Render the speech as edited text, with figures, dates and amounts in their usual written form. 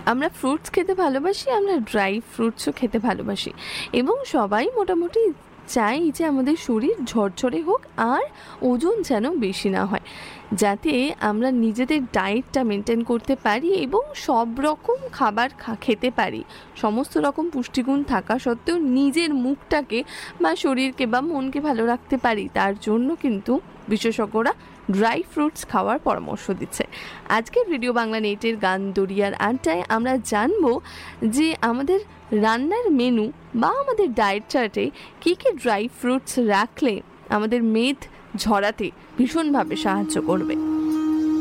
আমরা ফ্রুটস খেতে ভালোবাসি, আমরা ড্রাই ফ্রুটসও খেতে ভালোবাসি, এবং সবাই মোটামুটি চাই যে আমাদের শরীর ঝরঝরে হোক আর ওজন যেন বেশি না হয়, যাতে আমরা নিজেদের ডায়েটটা মেনটেন করতে পারি এবং সব রকম খাবার খেতে পারি, সমস্ত রকম পুষ্টিগুণ থাকা সত্ত্বেও নিজের মুখটাকে বা শরীরকে বা মনকে ভালো রাখতে পারি। তার জন্য কিন্তু বিশেষজ্ঞরা ড্রাই ফ্রুটস খাওয়ার পরামর্শ দিচ্ছে। আজকের ভিডিও বাংলা নেটের গান দরিয়ার আড্ডায় আমরা জানবো যে আমাদের রান্নার মেনু বা আমাদের ডায়েট চার্টে কী কী ড্রাই ফ্রুটস রাখলে আমাদের মেদ ঝরাতে ভীষণভাবে সাহায্য করবে।